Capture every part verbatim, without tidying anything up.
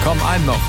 Komm, einen noch.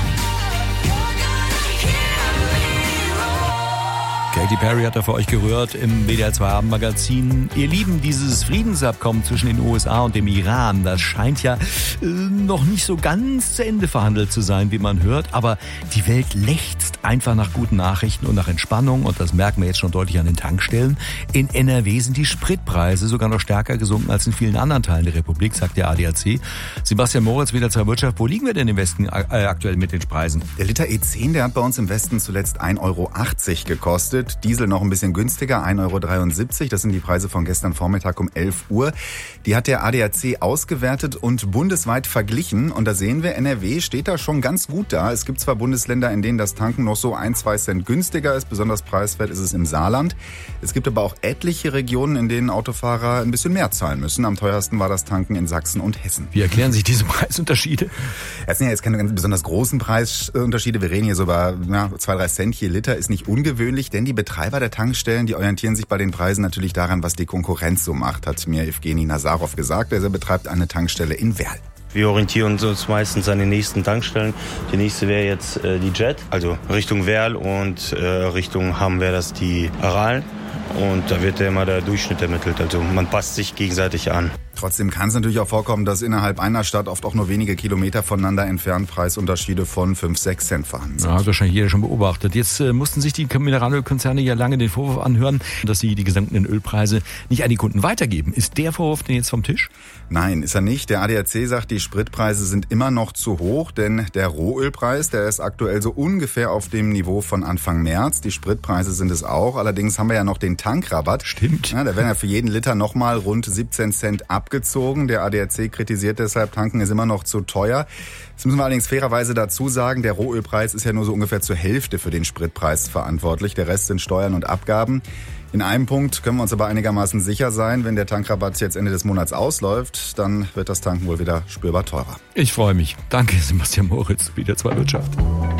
Katy Perry hat er für euch gehört im W D R zwei Abendmagazin. Ihr Lieben, dieses Friedensabkommen zwischen den U S A und dem Iran, das scheint ja äh, noch nicht so ganz zu Ende verhandelt zu sein, wie man hört. Aber die Welt lechzt einfach nach guten Nachrichten und nach Entspannung. Und das merken wir jetzt schon deutlich an den Tankstellen. In N R W sind die Spritpreise sogar noch stärker gesunken als in vielen anderen Teilen der Republik, sagt der A D A C. Sebastian Moritz, W D R zwei Wirtschaft. Wo liegen wir denn im Westen äh, aktuell mit den Preisen? Der Liter E zehn, der hat bei uns im Westen zuletzt ein Euro achtzig gekostet. Diesel noch ein bisschen günstiger, ein Euro dreiundsiebzig. Das sind die Preise von gestern Vormittag um elf Uhr. Die hat der A D A C ausgewertet und bundesweit verglichen. Und da sehen wir, N R W steht da schon ganz gut da. Es gibt zwar Bundesländer, in denen das Tanken noch so ein, zwei Cent günstiger ist. Besonders preiswert ist es im Saarland. Es gibt aber auch etliche Regionen, in denen Autofahrer ein bisschen mehr zahlen müssen. Am teuersten war das Tanken in Sachsen und Hessen. Wie erklären sich diese Preisunterschiede? Es sind ja jetzt keine ganz besonders großen Preisunterschiede. Wir reden hier so über ja, zwei, drei Cent je Liter. Ist nicht ungewöhnlich, denn die Betreiber der Tankstellen, die orientieren sich bei den Preisen natürlich daran, was die Konkurrenz so macht, hat mir Evgeny Nazarov gesagt. Er betreibt eine Tankstelle in Werl. Wir orientieren uns meistens an den nächsten Tankstellen. Die nächste wäre jetzt äh, die Jet, also Richtung Werl, und äh, Richtung Hamm wäre das die Aral. Und da wird ja immer der Durchschnitt ermittelt. Also man passt sich gegenseitig an. Trotzdem kann es natürlich auch vorkommen, dass innerhalb einer Stadt oft auch nur wenige Kilometer voneinander entfernt Preisunterschiede von fünf, sechs Cent vorhanden sind. Ja, hat wahrscheinlich jeder schon beobachtet. Jetzt äh, mussten sich die Mineralölkonzerne ja lange den Vorwurf anhören, dass sie die gesamten Ölpreise nicht an die Kunden weitergeben. Ist der Vorwurf denn jetzt vom Tisch? Nein, ist er nicht. Der A D A C sagt, die Spritpreise sind immer noch zu hoch, denn der Rohölpreis, der ist aktuell so ungefähr auf dem Niveau von Anfang März. Die Spritpreise sind es auch. Allerdings haben wir ja noch den Tankrabatt. Stimmt. Ja, da werden ja für jeden Liter nochmal rund siebzehn Cent abgezogen. Der A D A C kritisiert deshalb, Tanken ist immer noch zu teuer. Jetzt müssen wir allerdings fairerweise dazu sagen, der Rohölpreis ist ja nur so ungefähr zur Hälfte für den Spritpreis verantwortlich. Der Rest sind Steuern und Abgaben. In einem Punkt können wir uns aber einigermaßen sicher sein, wenn der Tankrabatt jetzt Ende des Monats ausläuft, dann wird das Tanken wohl wieder spürbar teurer. Ich freue mich. Danke, Sebastian Moritz, W D R zwei Wirtschaft.